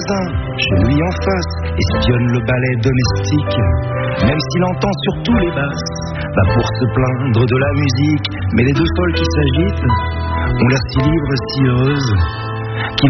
voisin, chez lui en face, espionne le ballet domestique. Même s'il entend surtout les basses, va pour se plaindre de la musique. Mais les deux folles qui s'agitent ont l'air si libres, si heureuses, qu'il